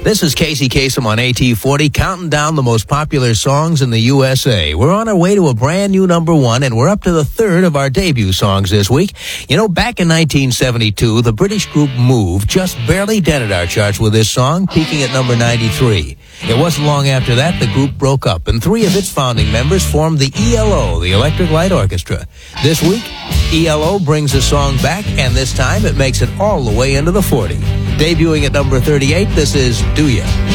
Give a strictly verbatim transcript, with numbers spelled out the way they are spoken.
This is Casey Kasem on A T forty, counting down the most popular songs in the U S A. We're on our way to a brand new number one, and we're up to the third of our debut songs this week. You know, back in nineteen seventy-two, the British group Move just barely dented our charts with this song, peaking at number ninety-three. It wasn't long after that the group broke up, and three of its founding members formed the E L O, the Electric Light Orchestra. This week, E L O brings the song back, and this time it makes it all the way into the forty. Debuting at number thirty-eight, this is Do Ya.